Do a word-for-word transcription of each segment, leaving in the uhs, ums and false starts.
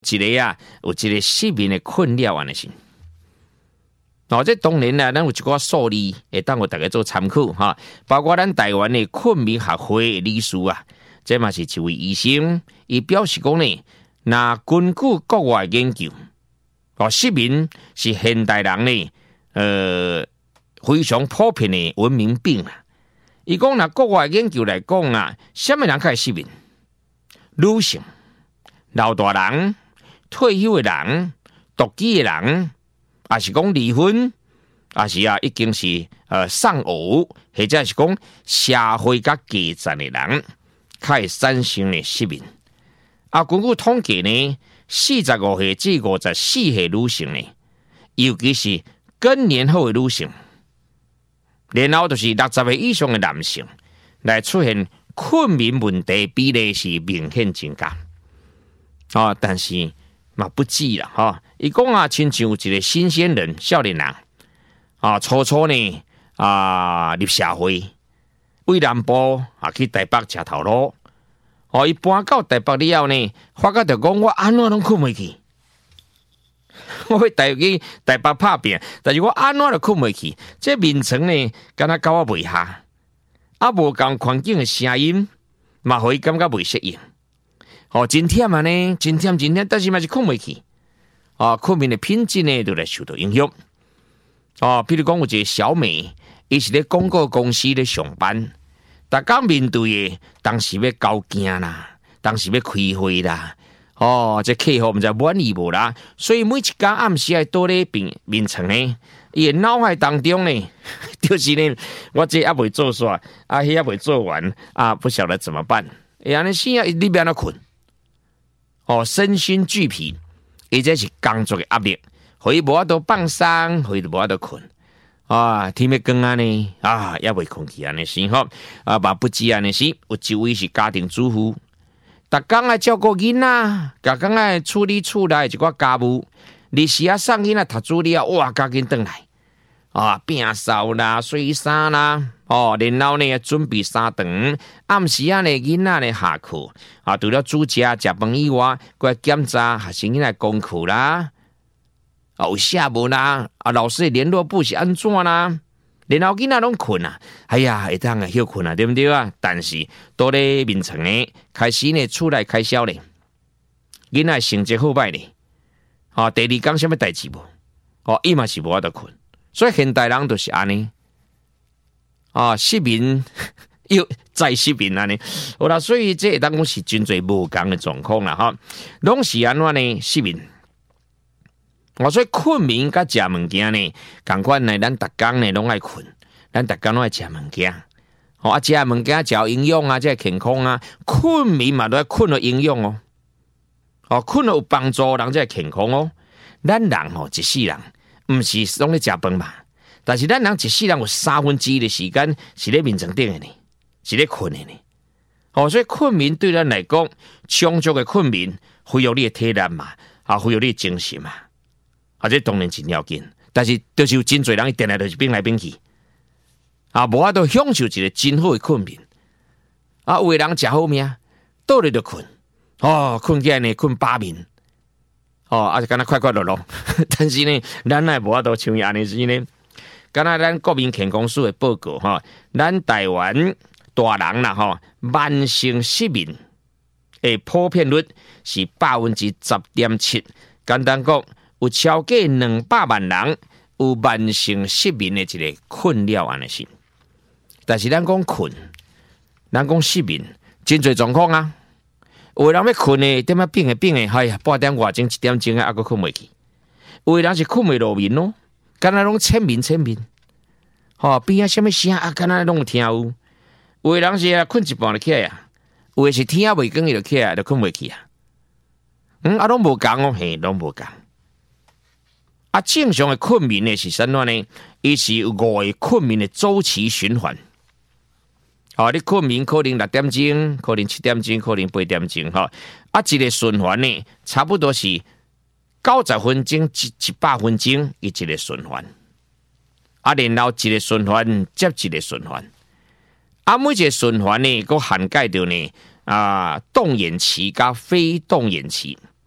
一个啊，有一个失眠的困扰安尼是。哦，这当然啦，咱有一寡数字会当互大家做参考哈，包括咱台湾的困眠学会的理事啊，这嘛是一位医生，伊表示讲呢，那根据国外研究，哦，失眠是现代人呢，呃，非常普遍的文明病啊。伊讲那国外研究来讲啊，什么人较会失眠？女性、老大人、退休的人、独居的人。也是讲离婚，也是啊，已经是呃丧偶，或者是讲社会甲阶层的人，较会产生的失眠。啊，根据统计呢，四十五岁至五十四岁女性呢，尤其是更年后的女性，然后就是六十岁以上的男性，来出现困眠问题比例是明显增加。啊，但是嘛不止啦，哈！伊讲啊，亲像有一个新鲜人、少年人啊，初初呢啊入社会，为南部啊去台北吃头路，哦，伊搬到台北了后呢，发觉着讲我安怎拢困袂去，我去台去台北拍拼，但是我安怎都困袂去，这眠床呢，敢若甲我袂下，啊无共环境的声音，嘛互伊感觉袂适应。哦，真忝啊呢，真忝真忝，但是嘛是困袂去。啊，困眠的品质呢，都来受到影响。哦，比如讲有一个小美，伊是咧广告公司咧上班，逐工面对的，当时要交件啦，当时要开会啦，哦，这客户毋知满意无啦，所以每一天暗时爱倒咧面面床呢，伊的脑海当中呢，就是呢，我这还未做煞，啊，迄还未做完，啊，不晓得怎么办。哎呀，你现在你变得困，哦，身心俱疲。伊这是工作的压力，互伊无法度放松，互伊无法度困。啊，天要光啊呢，啊，也未困去安尼是吼，啊，嘛不止安尼是，有一位是家庭主妇，逐工爱照顾囡仔，逐工爱处理厝内一寡家务，日时啊送囡仔读书了，哇，赶紧转来，啊，摒扫啦、洗衫啦，哦，然后呢准备三顿，暗时啊呢囡仔呢下课，啊，除了煮食食饭以外，佮检查学生囡仔功课啦，啊有写无啦，啊老师的联络簿是安怎啦？然后囡仔拢困啊，哎呀，会当啊休困啊，对不对啊？但是到咧眠床呢，开始呢厝内开销咧，囡仔成绩好歹咧，啊，第二讲什么代志无？哦，伊嘛是无法度困。所以现代人都是安尼，啊，失眠又再失眠安尼，好啦，所以这当讲是真侪无共的状况啦，哈，拢是安怎呢？失眠，我所以困眠甲食物件呢，共款呢，咱逐工呢拢爱困，咱逐工拢爱食物件，哦，啊，食物件食有营养啊，这健康啊，困眠嘛都要困了营养哦，哦，困了有帮助，人这健康哦，咱人哦，一世人。毋是拢咧食饭嘛，但是咱人一世人有三分之一的时间是咧眠床顶的呢，是咧困的呢。哦，所以困眠对咱来讲，充足的困眠恢复你的体力嘛，啊，恢复你的精神嘛，啊，这当然真要紧。但是就是有真侪人一定来就是变来变去，啊，无法度享受一个真好的困眠。啊，有的人食好命，倒咧就困，哦，困起来呢，困八眠。哦，啊，就敢若快快乐乐，但是呢，咱也无法度像伊安尼是呢。敢若咱国民健康署的报告哈，咱台湾大人啦哈，慢性失眠的普遍率是百分之十点七。简单讲，有超过两百万人有慢性失眠的一个困扰安尼是。但是咱讲困，咱讲失眠，真侪状况啊。有的人要困呢，点啊变的变的，哎呀，半点外钟、一点钟啊，还佫困袂去。有的人是困袂落眠咯，敢若拢浅眠浅眠，吼、哦、边啊什么声啊，敢若拢有听有。有的人是啊困一半就起来啊，有的是天啊未光伊就起来，就困袂去啊。嗯，啊拢无共哦，嘿，拢无共。啊，正常的困眠呢是啥呢？伊是有五个困眠的周期循环。哦，你困眠可能六点钟，可能七点钟，可能八点钟，哈、哦，啊，一个循环呢，差不多是九十分钟至一百分钟一个循环，啊，然后一个循环接一个循环，啊，每一个循环呢，佫涵盖着呢啊动眼期加非动眼期，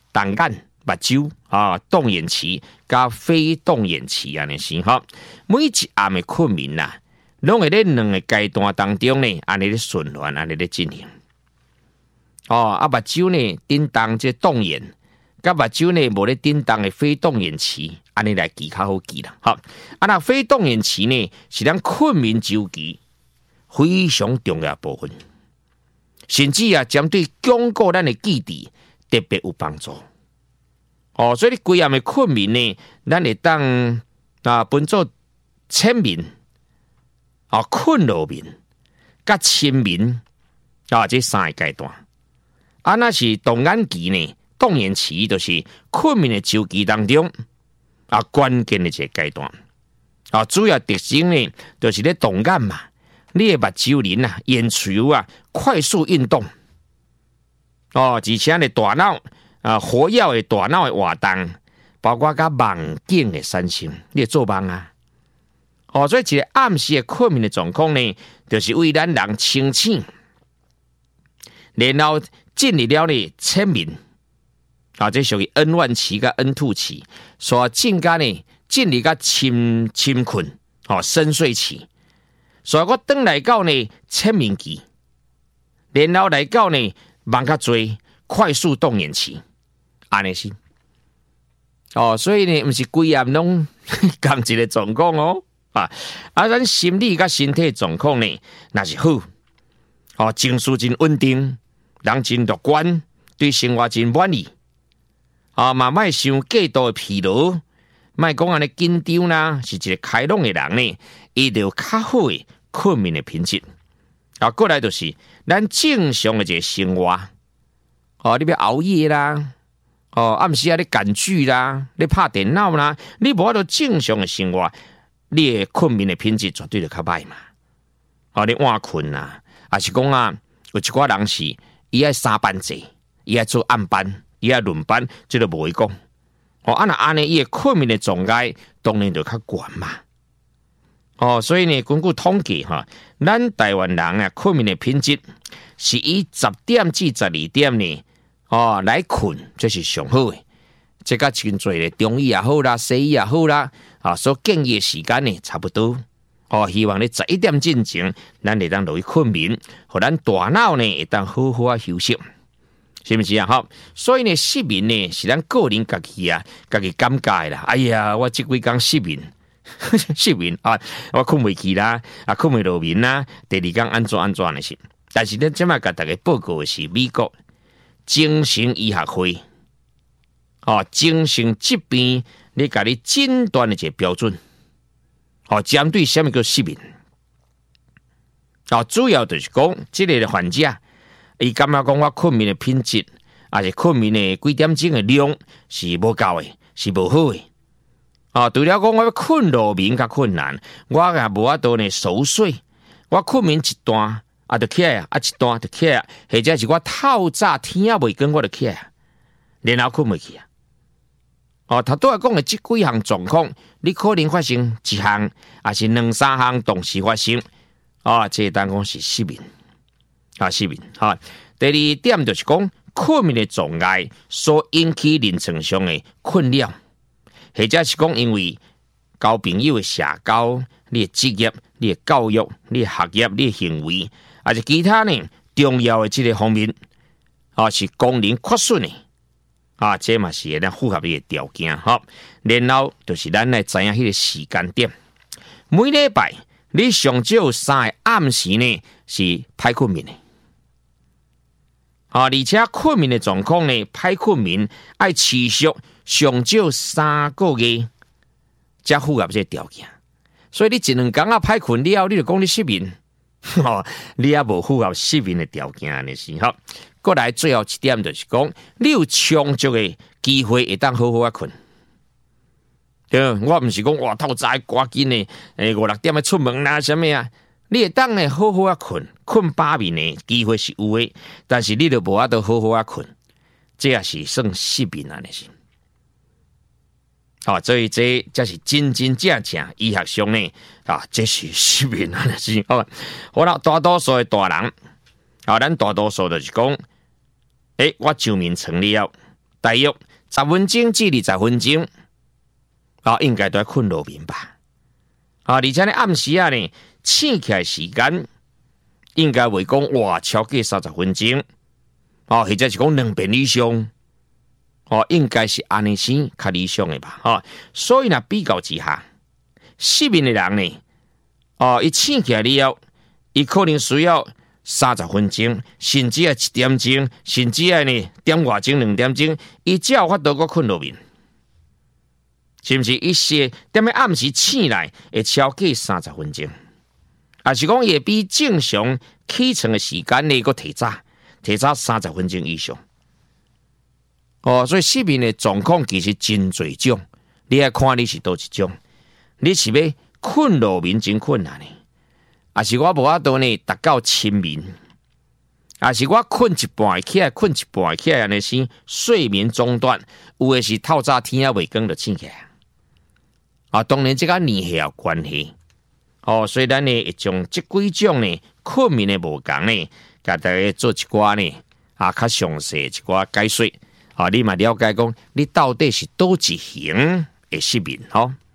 动眼、目睭啊、动眼期加非动眼期安尼是哈。每一暗的困眠呐，拢会在两个阶段当中呢，安尼咧循环，安尼咧进行。哦，啊，目睭呢，叮当这动眼，甲目睭呢无咧叮当的非动眼期，安尼来记较好记啦。好，啊，那非动眼期呢，是咱困眠周期非常重要的部分，甚至啊，针对巩固咱的记忆特别有帮助。哦，所以你规暗的困眠呢，咱会当啊分做浅眠、啊困落眠、甲深眠啊这三个阶段。啊，那是动眼期呢，动眼期就是困眠的周期当中啊关键的一个阶段。啊，主要特征呢，就是咧动眼嘛，你的目睭鳞啊、眼球啊快速运动。哦，而且呢，大脑啊活跃的大脑的活动，包括甲梦境的产生，你会做梦啊。哦，所以一个暗时的困眠的状况呢，就是为咱人清醒，然后进入了呢浅眠，啊，这属于 N 一 期甲 N 二 期，所进加呢进入甲深深困，哦，深睡期，所以我等来到呢浅眠期，然后来到呢梦较多快速动眼期，安尼是。哦，所以呢，毋是规暗拢同一个状况哦，啊，啊，咱心理甲身体状况呢，那是好，哦，情绪真稳定。人真乐观，对生活真满意，啊，嘛莫想过度的疲劳，莫讲安尼紧张啦，是一个开朗的人呢，伊就有较好的困眠的品质。啊，过来就是咱正常的一个生活，哦，你要熬夜啦，哦，暗时啊咧赶剧啦，咧拍电脑啦，你无法度正常的生活，你的困眠的品质绝对就较歹嘛。哦，你晚困啦，还是讲啊，有一寡人是。伊爱三班制，伊爱做暗班，伊爱轮班，这都无会讲。哦，啊那安尼，伊的困眠的状态当然就较悬嘛。哦，所以呢，根据统计哈，咱台湾人啊，困眠的品质是以十点至十二点呢，哦来困，这是上好的。这个真侪咧，中医也好啦，西医也好啦，啊，所建议的时间呢，差不多。哦，希望你十一点进前，咱会当落去困眠，互咱大脑呢会当好好啊休息，是不是啊？好，所以呢，失眠呢是咱个人家己啊，家己感觉的啦。哎呀，我这几天失眠，失眠啊，我困袂去啦，啊困袂落眠啦，第二天安怎安怎的是。但是呢，即摆甲大家报告的是美国精神医学会，哦，精神疾病你甲你诊断的一个标准。哦，针对什么叫失眠？哦，主要就是讲，这类的患者，伊感觉讲我困眠的品质，还是困眠的几点钟的量是无够的，是无好的。哦，除了讲我要困落眠较困难，我也无法度呢熟睡。我困眠一段啊就起来啊，一段就起来，或者是我透早天也未光我就起来，然后困袂去啊。哦，头拄仔讲的这几项状况，你可能发生一项，还是两三项同时发生。哦，这当讲是失眠，啊失眠。好，第二点就是讲困眠的障碍所引起临床上的困扰，或者是讲因为交朋友的社交、你的职业、你的教育、你的学业、你的行为，还是其他呢重要的这个方面，啊是功能缺损的。啊，这嘛是咱符合你的条件哈。然后就是咱来知影迄个时间点，每礼拜你上少三个暗时呢是歹困眠的，啊，而且困眠的状况呢，歹困眠爱持续上少三个月，才符合这条件。所以你一两天啊歹困了，你就讲你失眠，哦，你也无符合失眠的条件呢是哈。过来最后一点就是讲，你有充足的机会会当好好啊困。对，我唔是讲哇透早赶紧的，诶五六点要出门啦，什么啊？你会当呢好好啊困，困八眠的机会是有的，但是你就无法度好好啊困，这也是算失眠啊，那是。哦，所以这这是真真正正医学上呢啊，这是失眠啊，那是。好，好啦，大多数的大人。啊，咱大多数就是讲，诶、欸，我上眠床了， 大约十分钟至二十分钟，啊，应该都要困落眠吧。啊，而且呢暗时啊呢，醒起来时间应该袂讲哇超过三十分钟，哦，或者是讲两遍以上，哦，应该是安尼先较理想的吧。哦，所以呢比较之下，失眠的人呢，哦，伊醒起来了，伊可能需要三十分钟，甚至啊一点钟，甚至啊呢点外钟两点钟，伊才有法度个困落眠。是不是一些踮咧暗时醒来会超过三十分钟？啊，是讲也比正常起床的时间呢，个提早，提早三十分钟以上。哦，所以失眠的状况其实真侪种，你要看你是倒一种。你是要困落眠真困难呢，啊是我无法度呢达到深眠，啊是我困一半起来，困一半起来安尼先睡眠中断，有的是透早天啊未光就醒起来。啊，当然这个年岁有关系。哦，所以咱呢会将这几种呢困眠的无同呢，甲大家做一寡呢啊较详细一寡解说。啊，你嘛了解讲，你到底是倒一型的失眠吼？